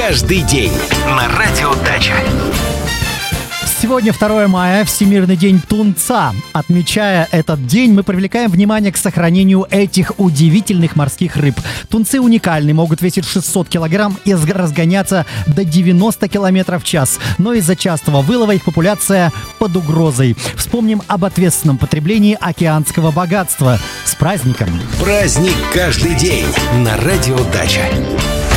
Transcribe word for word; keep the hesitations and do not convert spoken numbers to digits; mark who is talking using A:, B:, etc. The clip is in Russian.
A: каждый день. На радио Дача.
B: Сегодня второе мая, Всемирный день тунца. Отмечая этот день, мы привлекаем внимание к сохранению этих удивительных морских рыб. Тунцы уникальны, могут весить шестьсот килограмм и разгоняться до девяносто километров в час. Но из-за частого вылова их популяция под угрозой. Вспомним об ответственном потреблении океанского богатства. С праздником!
A: Праздник каждый день. На радио Дача.